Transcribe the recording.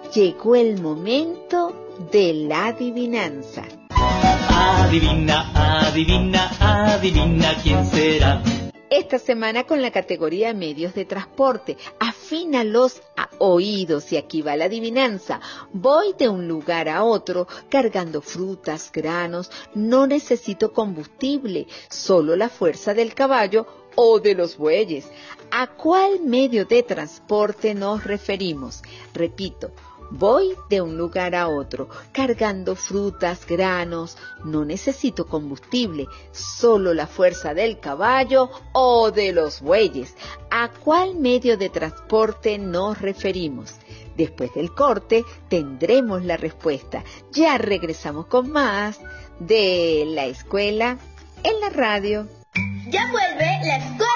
llegó el momento de la adivinanza. Adivina, adivina, adivina quién será. Esta semana con la categoría medios de transporte. Afina los oídos y aquí va la adivinanza. Voy de un lugar a otro cargando frutas, granos. No necesito combustible, solo la fuerza del caballo o de los bueyes. ¿A cuál medio de transporte nos referimos? Repito. Voy de un lugar a otro, cargando frutas, granos, no necesito combustible, solo la fuerza del caballo o de los bueyes. ¿A cuál medio de transporte nos referimos? Después del corte tendremos la respuesta. Ya regresamos con más de La Escuela en la Radio. Ya vuelve La Escuela